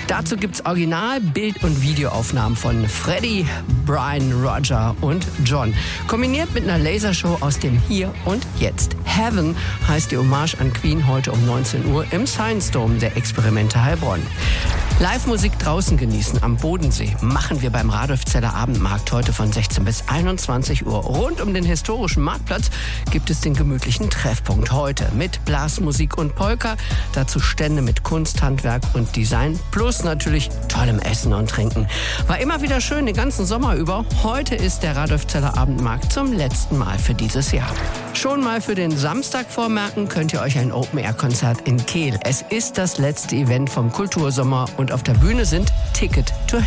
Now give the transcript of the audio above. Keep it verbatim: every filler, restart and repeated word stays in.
Dazu gibt's Original-, Bild- und Videoaufnahmen von Freddie, Brian, Roger und John. Kombiniert mit einer Lasershow aus dem Hier und Jetzt. Heaven heißt die Hommage an Queen heute um neunzehn Uhr im Science Dome der Experimente Heilbronn. Live-Musik draußen genießen am Bodensee machen wir beim Radolfzeller Abendmarkt heute von sechzehn bis einundzwanzig Uhr. Rund um den historischen Marktplatz gibt es den gemütlichen Treffpunkt heute mit Blasmusik und Polka. Dazu Stände mit Kunst, Handwerk und Design plus natürlich tollem Essen und Trinken. War immer wieder schön den ganzen Sommer über. Heute ist der Radolfzeller Abendmarkt zum letzten Mal für dieses Jahr. Schon mal für den Samstag vormerken könnt ihr euch ein Open-Air-Konzert in Kehl. Es ist das letzte Event vom Kultursommer und auf der Bühne sind Ticket to